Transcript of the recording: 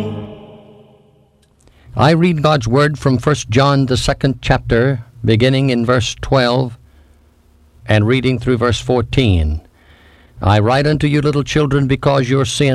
I read God's Word from 1 John, the 2nd chapter, beginning in verse 12 and reading through verse 14. I write unto you, little children, because your sins